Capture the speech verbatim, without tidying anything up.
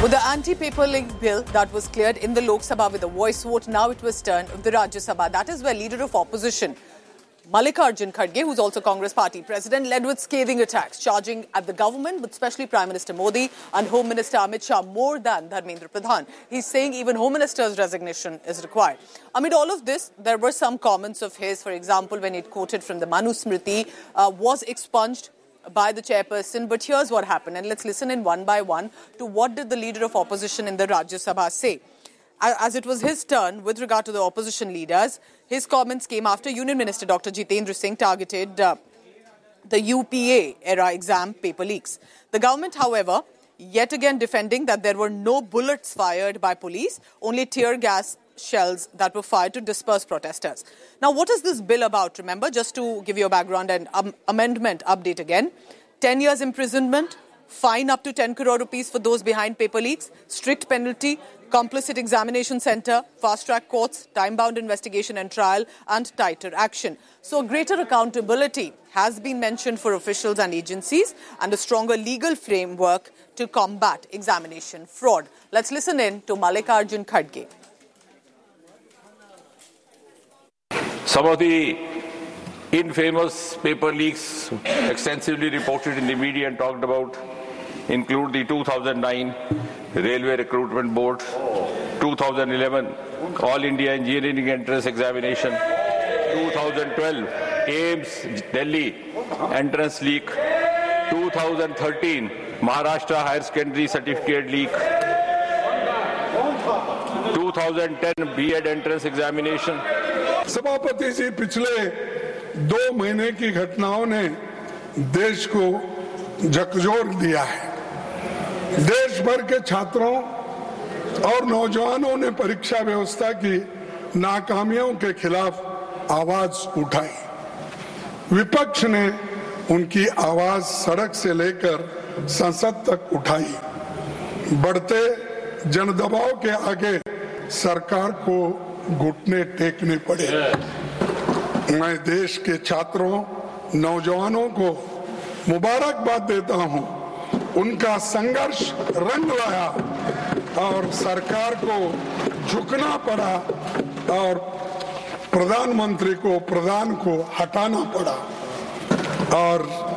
With the anti-paper link bill that was cleared in the Lok Sabha with a voice vote, now it was turned of the Rajya Sabha. That is where Leader of Opposition Mallikarjun Kharge, who's also Congress Party President, led with scathing attacks, charging at the government, but especially Prime Minister Modi and Home Minister Amit Shah more than Dharmendra Pradhan. He's saying even Home Minister's resignation is required. Amid all of this, there were some comments of his. For example, when it quoted from the Manusmriti, uh, was expunged by the chairperson. But here's what happened, and let's listen in one by one to what did the Leader of Opposition in the Rajya Sabha say. As it was his turn with regard to the opposition leaders, his comments came after Union Minister Doctor Jitendra Singh targeted uh, the U P A era exam paper leaks. The government, however, yet again defending that there were no bullets fired by police, only tear gas shells that were fired to disperse protesters. Now, what is this bill about? Remember, just to give you a background and um, amendment update again, ten years imprisonment, fine up to ten crore rupees for those behind paper leaks, strict penalty, complicit examination centre, fast-track courts, time-bound investigation and trial, and tighter action. So greater accountability has been mentioned for officials and agencies and a stronger legal framework to combat examination fraud. Let's listen in to Mallikarjun Kharge. Some of the infamous paper leaks extensively reported in the media and talked about include the two thousand nine Railway Recruitment Board, two thousand eleven All India Engineering Entrance Examination, two thousand twelve A I M S Delhi Entrance Leak, two thousand thirteen Maharashtra Higher Secondary Certificate Leak, two thousand ten B Ed Entrance Examination. सभापति जी, पिछले दो महीने की घटनाओं ने देश को झकझोर दिया है। देश भर के छात्रों और नौजवानों ने परीक्षा व्यवस्था की नाकामियों के खिलाफ आवाज उठाई। विपक्ष ने उनकी आवाज सड़क से लेकर संसद तक उठाई। बढ़ते जनदबाव के आगे सरकार को घुटने टेकने पड़े। मैं देश के छात्रों, नौजवानों को मुबारकबाद देता हूं। उनका संघर्ष रंग लाया और सरकार को झुकना पड़ा और प्रधानमंत्री को, प्रधान को हटाना पड़ा और